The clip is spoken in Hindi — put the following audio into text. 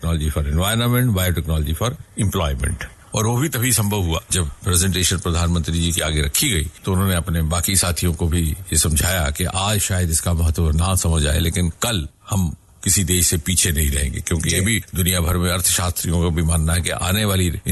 Biotechnology for environment, biotechnology for employment. और वो भी तभी संभव हुआ जब प्रेजेंटेशन प्रधानमंत्री जी के आगे रखी गई तो उन्होंने अपने बाकी साथियों को भी ये समझाया कि आज शायद इसका महत्व ना समझ आए, लेकिन कल हम किसी देश से पीछे नहीं रहेंगे, क्योंकि ये भी दुनिया भर में अर्थशास्त्रियों का भी मानना है कि आने वाली